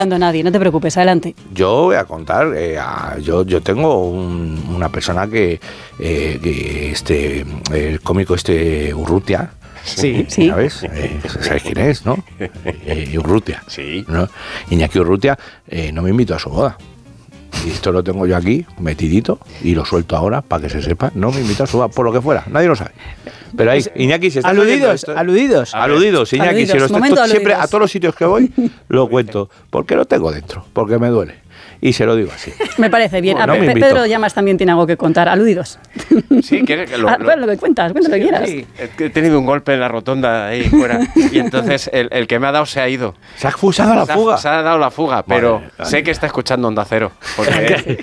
a nadie, no te preocupes, adelante. Yo voy a contar, yo tengo una persona que el cómico Urrutia. Sí. ¿Sabes? ¿Sabes quién es, no? Urrutia. Sí. ¿No? Iñaki Urrutia no me invitó a su boda. Y esto lo tengo yo aquí, metidito, y lo suelto ahora para que se sepa. No me invitó a su boda, por lo que fuera, nadie lo sabe. Pero ahí, Iñaki, si estás Aludidos, Iñaki, si lo estoy siempre a todos los sitios que voy, lo cuento. Porque lo tengo dentro, porque me duele. Y se lo digo así. Me parece bien. No Pedro Llamas también tiene algo que contar. Aludidos. Sí, ¿quieres que bueno, lo que cuentas, cuenta lo que quieras. Sí, he tenido un golpe en la rotonda ahí fuera. Y entonces el que me ha dado se ha ido. Se ha expulsado la fuga. Se ha dado la fuga, pero vale. sé que está escuchando Onda Cero. Porque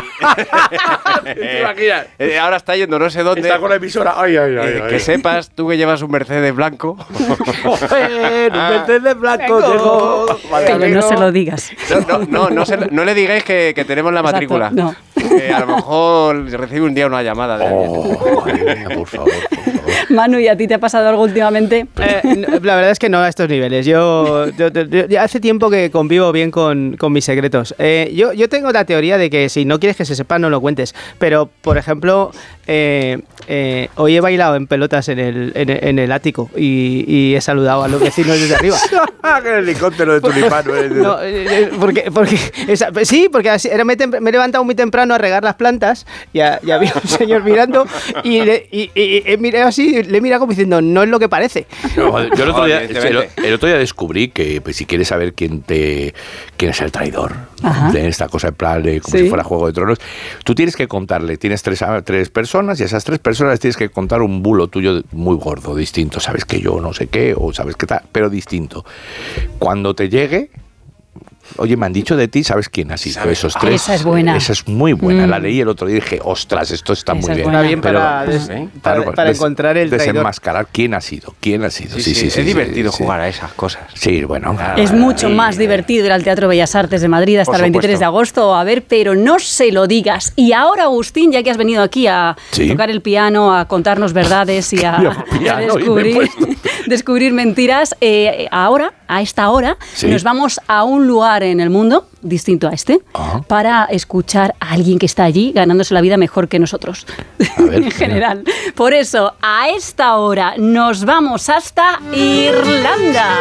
ahora está yendo no sé dónde. Está con la emisora. Ay. Que sepas, tú que llevas un Mercedes blanco. Un Mercedes blanco. Pero no se lo digas. No le digáis que tenemos la matrícula. No. A lo mejor recibe un día una llamada de alguien. Por favor. Manu, ¿y a ti te ha pasado algo últimamente? La verdad es que no a estos niveles. Yo hace tiempo que convivo bien con mis secretos. Yo tengo la teoría de que si no quieres que se sepa, no lo cuentes. Pero, por ejemplo, hoy he bailado en pelotas en el ático y he saludado a los vecinos desde arriba. El helicóptero de tulipán. No, porque me he levantado muy temprano a regar las plantas y había un señor mirando y he mirado así, le he mirado como diciendo, no es lo que parece. No, yo el otro día descubrí que pues, si quieres saber quién es el traidor de esta cosa en plan como si fuera Juego de Tronos, tú tienes que contarle, tienes tres personas y a esas tres personas tienes que contar un bulo tuyo muy gordo, distinto, sabes que yo no sé qué o sabes qué tal, pero distinto. Cuando te llegue, oye, me han dicho de ti, ¿sabes quién ha sido? Esos tres. Esa es buena. Esa es muy buena. La leí el otro día y dije, ostras, esto está muy bien. Está bien para encontrar el traidor. Desenmascarar quién ha sido. Sí. Es divertido jugar a esas cosas. Sí, bueno. Es mucho más divertido ir al Teatro Bellas Artes de Madrid hasta el 23 de agosto a ver, pero no se lo digas. Y ahora, Agustín, ya que has venido aquí a tocar el piano, a contarnos verdades y a descubrir mentiras, ahora, a esta hora, nos vamos a un lugar en el mundo distinto a este para escuchar a alguien que está allí ganándose la vida mejor que nosotros en general. Por eso, a esta hora nos vamos hasta Irlanda.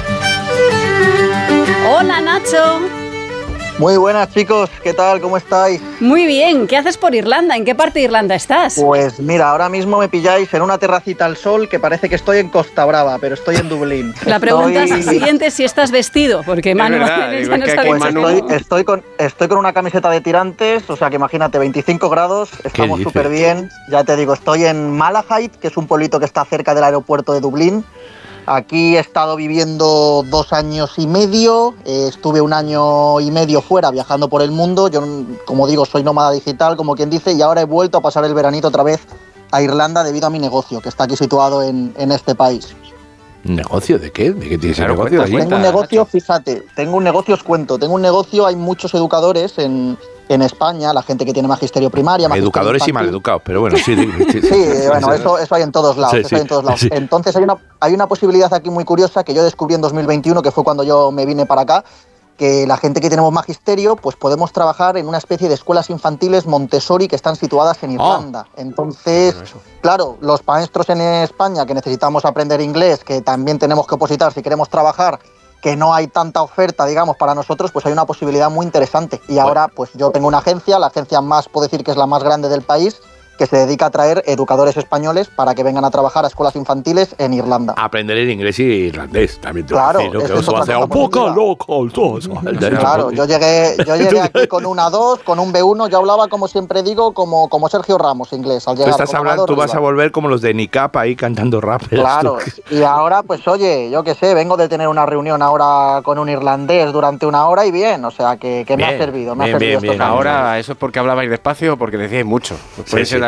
Hola, Nacho. Muy buenas, chicos, ¿qué tal? ¿Cómo estáis? Muy bien, ¿qué haces por Irlanda? ¿En qué parte de Irlanda estás? Pues mira, ahora mismo me pilláis en una terracita al sol que parece que estoy en Costa Brava, pero estoy en Dublín. La pregunta siguiente es si estás vestido, porque Manu no está estoy con una camiseta de tirantes, o sea que imagínate, 25 grados, estamos súper bien. Ya te digo, estoy en Malahide, que es un pueblito que está cerca del aeropuerto de Dublín. Aquí he estado viviendo 2 años y medio, estuve 1 año y medio fuera viajando por el mundo, yo como digo soy nómada digital como quien dice y ahora he vuelto a pasar el veranito otra vez a Irlanda debido a mi negocio que está aquí situado en este país. ¿Negocio de qué? ¿De qué tienes negocio? Tengo un negocio, fíjate, os cuento, hay muchos educadores en España, la gente que tiene magisterio primaria, educadores y maleducados, pero bueno, sí. Bueno, eso hay en todos lados, Sí. Entonces hay una posibilidad aquí muy curiosa que yo descubrí en 2021, que fue cuando yo me vine para acá, que la gente que tenemos magisterio, pues podemos trabajar en una especie de escuelas infantiles Montessori que están situadas en Irlanda. Entonces, claro, los maestros en España que necesitamos aprender inglés, que también tenemos que opositar si queremos trabajar, que no hay tanta oferta, digamos, para nosotros, pues hay una posibilidad muy interesante. Y ahora, pues yo tengo una agencia, la agencia más, puedo decir que es la más grande del país, que se dedica a traer educadores españoles para que vengan a trabajar a escuelas infantiles en Irlanda. Aprender el inglés y irlandés, también te claro, decir, que eso va a ser un poco loco. Claro, yo llegué aquí con un A2, con un B1, yo hablaba, como siempre digo, como Sergio Ramos, inglés. Al llegar, tú vas a volver como los de Nicap ahí cantando rap. Claro, y ahora, pues oye, yo qué sé, vengo de tener una reunión ahora con un irlandés durante 1 hora y bien, o sea, que me ha servido. Bien. Ahora, ¿eso es porque hablabais despacio o porque decíais mucho? Puede ser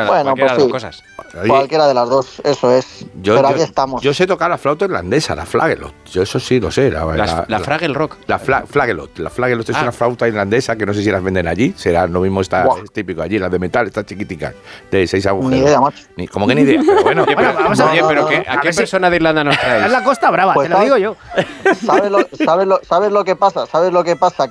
cualquiera de las dos cosas. Cualquiera de las dos, eso es. Pero aquí estamos. Yo sé tocar la flauta irlandesa, la flagelot. Yo eso sí lo sé. La Fraggle Rock. La flagelot. La flagelot es una flauta irlandesa que no sé si las venden allí. Será lo mismo, es típico allí. Las de metal, estas chiquiticas, de 6 agujeros. Ni idea, macho. Como que ni idea. Pero bueno, vamos a ver. Pero ¿a qué persona de Irlanda nos traes? Es la Costa Brava, pues te lo digo yo. ¿Sabes lo que pasa? ¿Sabes lo que pasa?